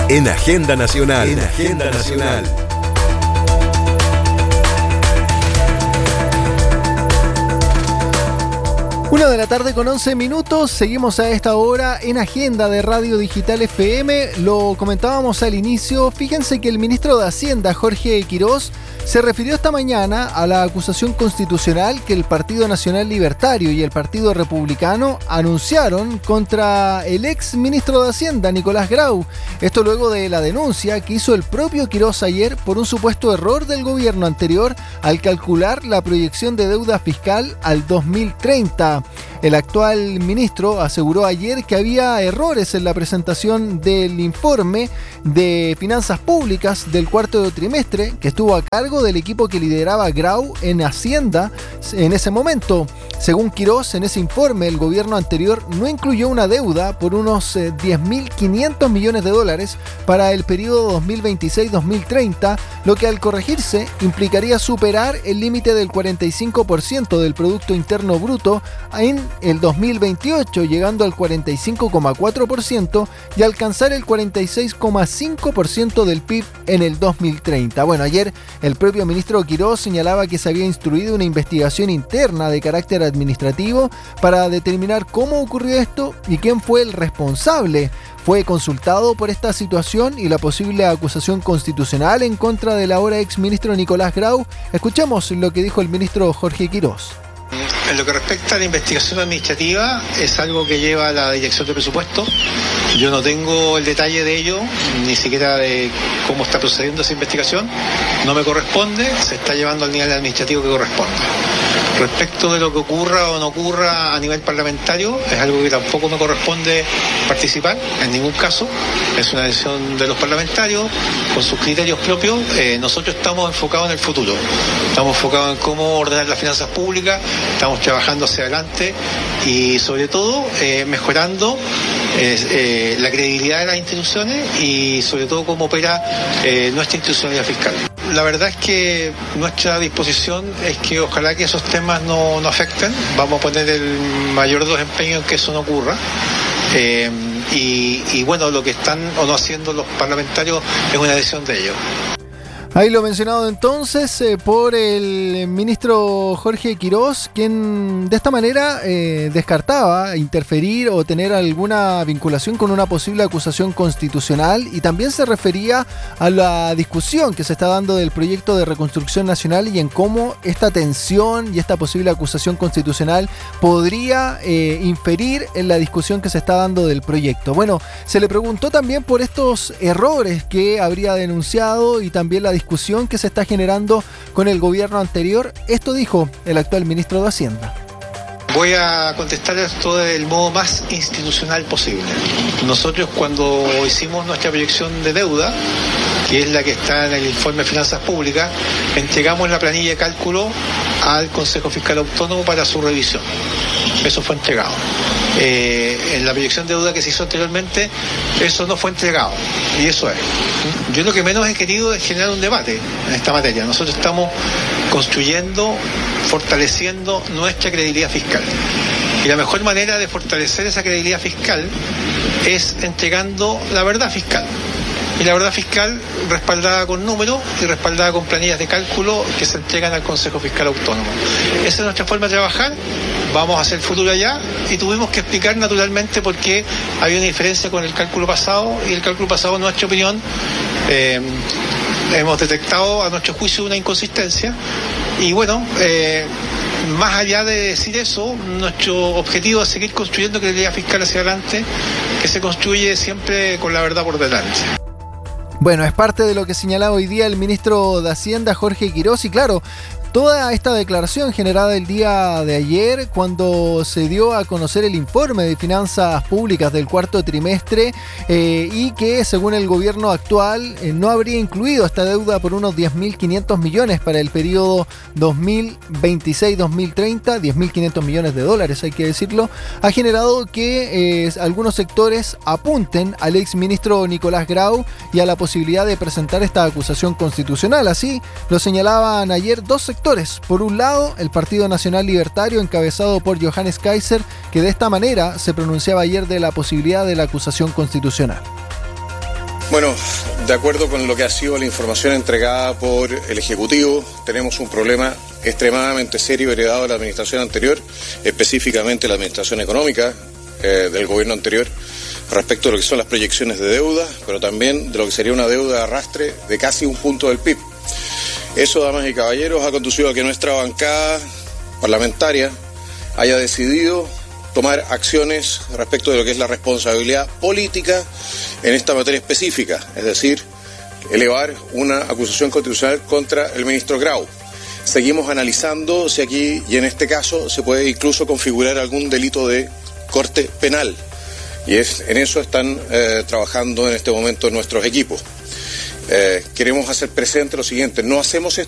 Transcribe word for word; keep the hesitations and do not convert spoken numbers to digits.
En Agenda Nacional. En Agenda Nacional. Una de la tarde con once minutos, seguimos a esta hora en Agenda de Radio Digital F M. Lo comentábamos al inicio, fíjense que el ministro de Hacienda, Jorge Quirós, se refirió esta mañana a la acusación constitucional que el Partido Nacional Libertario y el Partido Republicano anunciaron contra el ex ministro de Hacienda, Nicolás Grau. Esto luego de la denuncia que hizo el propio Quirós ayer por un supuesto error del gobierno anterior al calcular la proyección de deuda fiscal al dos mil treinta. El actual ministro aseguró ayer que había errores en la presentación del informe de finanzas públicas del cuarto trimestre que estuvo a cargo del equipo que lideraba Grau en Hacienda en ese momento. Según Quirós, en ese informe el gobierno anterior no incluyó una deuda por unos eh, diez mil quinientos millones de dólares para el periodo dos mil veintiséis dos mil treinta, lo que al corregirse implicaría superar el límite del cuarenta y cinco por ciento del Producto Interno Bruto en el dos mil veintiocho, llegando al cuarenta y cinco coma cuatro por ciento y alcanzar el cuarenta y seis coma cinco por ciento del P I B en el dos mil treinta. Bueno, ayer el propio ministro Quirós señalaba que se había instruido una investigación interna de carácter administrativo para determinar cómo ocurrió esto y quién fue el responsable. Fue consultado por esta situación y la posible acusación constitucional en contra del ahora ex ministro Nicolás Grau. Escuchamos lo que dijo el ministro Jorge Quirós. En lo que respecta a la investigación administrativa, es algo que lleva la Dirección de Presupuesto. Yo no tengo el detalle de ello, ni siquiera de cómo está procediendo esa investigación. No me corresponde, se está llevando al nivel administrativo que corresponde. Respecto de lo que ocurra o no ocurra a nivel parlamentario, es algo que tampoco me corresponde participar, en ningún caso. Es una decisión de los parlamentarios, con sus criterios propios. Eh, nosotros estamos enfocados en el futuro. Estamos enfocados en cómo ordenar las finanzas públicas, estamos trabajando hacia adelante y sobre todo eh, mejorando eh, eh, la credibilidad de las instituciones y sobre todo cómo opera eh, nuestra institucionalidad fiscal. La verdad es que nuestra disposición es que ojalá que esos temas no, no afecten. Vamos a poner el mayor de los empeños en que eso no ocurra. Eh, y, y bueno, lo que están o no haciendo los parlamentarios es una decisión de ellos. Ahí lo mencionado entonces eh, por el ministro Jorge Quirós, quien de esta manera eh, descartaba interferir o tener alguna vinculación con una posible acusación constitucional, y también se refería a la discusión que se está dando del proyecto de reconstrucción nacional y en cómo esta tensión y esta posible acusación constitucional podría eh, inferir en la discusión que se está dando del proyecto. Bueno, se le preguntó también por estos errores que habría denunciado y también la discusión que se está generando con el gobierno anterior. Esto dijo el actual ministro de Hacienda. Voy a contestar esto del modo más institucional posible. Nosotros, cuando hicimos nuestra proyección de deuda, que es la que está en el informe de finanzas públicas, entregamos la planilla de cálculo al Consejo Fiscal Autónomo para su revisión. Eso fue entregado. Eh, en la proyección de deuda que se hizo anteriormente, eso no fue entregado, y eso es. Yo lo que menos he querido es generar un debate en esta materia. Nosotros estamos construyendo, fortaleciendo nuestra credibilidad fiscal. Y la mejor manera de fortalecer esa credibilidad fiscal es entregando la verdad fiscal. Y la verdad fiscal respaldada con números y respaldada con planillas de cálculo que se entregan al Consejo Fiscal Autónomo. Esa es nuestra forma de trabajar. Vamos a hacer el futuro allá, y tuvimos que explicar naturalmente por qué había una diferencia con el cálculo pasado, y el cálculo pasado, en nuestra opinión, eh, hemos detectado a nuestro juicio una inconsistencia. Y bueno, eh, más allá de decir eso, nuestro objetivo es seguir construyendo credibilidad fiscal hacia adelante, que se construye siempre con la verdad por delante. Bueno, es parte de lo que señalaba hoy día el ministro de Hacienda, Jorge Quirós, y claro, toda esta declaración generada el día de ayer, cuando se dio a conocer el informe de finanzas públicas del cuarto trimestre eh, y que según el gobierno actual eh, no habría incluido esta deuda por unos diez mil quinientos millones para el periodo dos mil veintiséis dos mil treinta, diez mil quinientos millones de dólares hay que decirlo, ha generado que eh, algunos sectores apunten al ex ministro Nicolás Grau y a la posibilidad de presentar esta acusación constitucional. Así lo señalaban ayer dos sectores. Por un lado, el Partido Nacional Libertario, encabezado por Johannes Kaiser, que de esta manera se pronunciaba ayer de la posibilidad de la acusación constitucional. Bueno, de acuerdo con lo que ha sido la información entregada por el Ejecutivo, tenemos un problema extremadamente serio heredado de la administración anterior, específicamente la administración económica eh, del gobierno anterior, respecto a lo que son las proyecciones de deuda, pero también de lo que sería una deuda de arrastre de casi un punto del P I B. Eso, damas y caballeros, ha conducido a que nuestra bancada parlamentaria haya decidido tomar acciones respecto de lo que es la responsabilidad política en esta materia específica, es decir, elevar una acusación constitucional contra el ministro Grau. Seguimos analizando si aquí y en este caso se puede incluso configurar algún delito de corte penal, y es en eso están eh, trabajando en este momento nuestros equipos. Eh, queremos hacer presente lo siguiente: no hacemos